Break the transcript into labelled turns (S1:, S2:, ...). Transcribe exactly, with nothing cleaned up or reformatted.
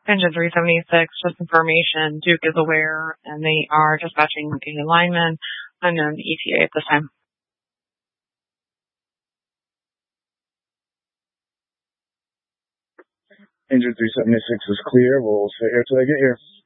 S1: Engine three seventy-six, just information. Duke is aware, and they are dispatching a lineman, unknown E T A at this time.
S2: Engine three seventy-six is clear. We'll stay here till I get here.